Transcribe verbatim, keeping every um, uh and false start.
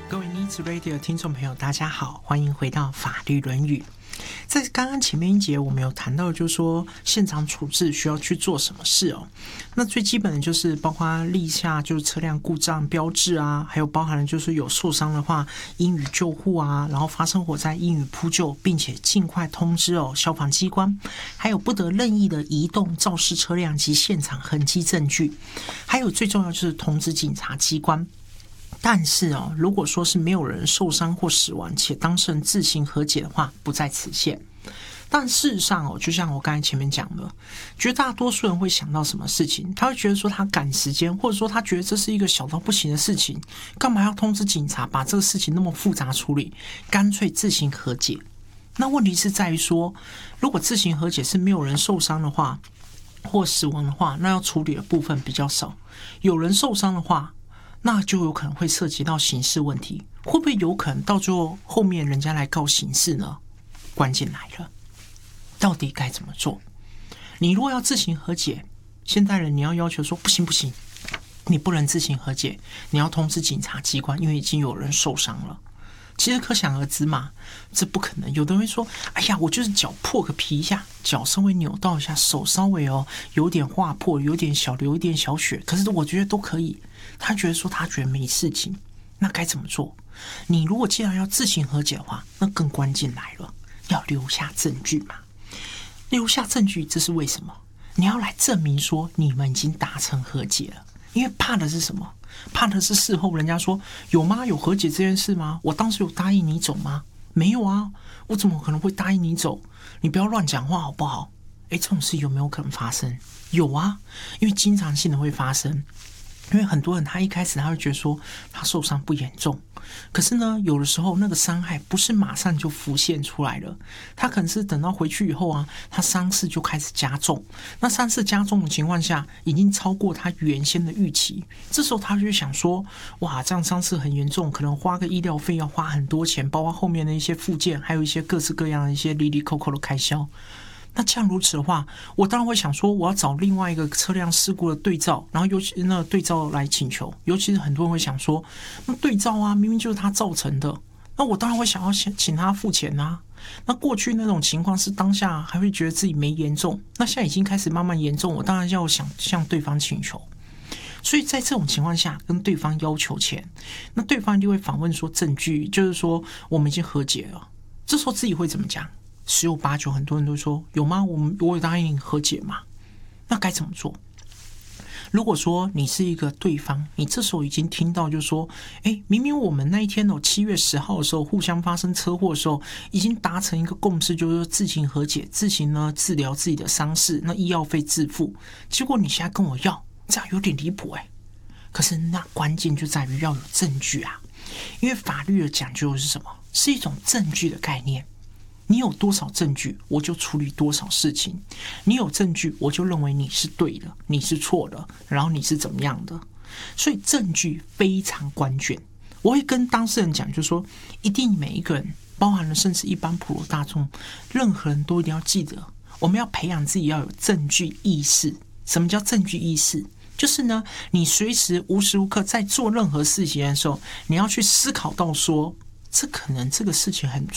各位 Needs Radio 的听众朋友，大家好，欢迎回到法律论语。在刚刚前面一节我们有谈到，就是说现场处置需要去做什么事哦。那最基本的就是包括立下就是车辆故障标志啊，还有包含了就是有受伤的话应予救护啊，然后发生火灾应予扑救，并且尽快通知哦消防机关，还有不得任意的移动肇事车辆及现场痕迹证据，还有最重要就是通知警察机关。但是哦，如果说是没有人受伤或死亡，且当事人自行和解的话，不在此限。但事实上哦，就像我刚才前面讲的，绝大多数人会想到什么事情？他会觉得说他赶时间，或者说他觉得这是一个小到不行的事情，干嘛要通知警察把这个事情那么复杂处理？干脆自行和解。那问题是在于说，如果自行和解是没有人受伤的话，或死亡的话，那要处理的部分比较少；有人受伤的话，那就有可能会涉及到刑事问题，会不会有可能到最后后面人家来告刑事呢？关键来了，到底该怎么做？你如果要自行和解，现代人你要要求说不行不行，你不能自行和解，你要通知警察机关，因为已经有人受伤了。其实可想而知嘛，这不可能。有的人会说：“哎呀，我就是脚破个皮一下，脚稍微扭到一下，手稍微哦有点划破，有点小流，有点小血，可是我觉得都可以。”他觉得说他觉得没事情，那该怎么做？你如果既然要自行和解的话，那更关键来了，要留下证据嘛。留下证据，这是为什么？你要来证明说你们已经达成和解了，因为怕的是什么？怕的是事后人家说有吗？有和解这件事吗？我当时有答应你走吗？没有啊，我怎么可能会答应你走？你不要乱讲话好不好？诶，这种事有没有可能发生？有啊，因为经常性的会发生。因为很多人他一开始他会觉得说他受伤不严重，可是呢有的时候那个伤害不是马上就浮现出来了，他可能是等到回去以后啊，他伤势就开始加重，那伤势加重的情况下已经超过他原先的预期，这时候他就想说哇，这样伤势很严重，可能花个医疗费要花很多钱，包括后面的一些复健，还有一些各式各样的一些哩哩扣扣的开销。那这样如此的话，我当然会想说，我要找另外一个车辆事故的对照，然后尤其那个对照来请求。尤其是很多人会想说，那对照啊，明明就是他造成的，那我当然会想要请他付钱啊。那过去那种情况是当下还会觉得自己没严重，那现在已经开始慢慢严重，我当然要想向对方请求。所以在这种情况下，跟对方要求钱，那对方就会反问说证据，就是说我们已经和解了。这时候自己会怎么讲？十有八九，很多人都说有吗？我们我有答应你和解吗？那该怎么做？如果说你是一个对方，你这时候已经听到就是说，哎，明明我们那一天哦，七月十号的时候互相发生车祸的时候，已经达成一个共识，就是说自行和解，自行呢治疗自己的伤势，那医药费自付。结果你现在跟我要，这样有点离谱哎。可是那关键就在于要有证据啊，因为法律的讲究是什么？是一种证据的概念。你有多少证据，我就处理多少事情。你有证据，我就认为你是对的，你是错的，然后你是怎么样的。所以证据非常关键。我会跟当事人讲，就是说，一定每一个人，包含了甚至一般普罗大众，任何人都一定要记得，我们要培养自己要有证据意识。什么叫证据意识？就是呢，你随时无时无刻在做任何事情的时候，你要去思考到说，这可能这个事情很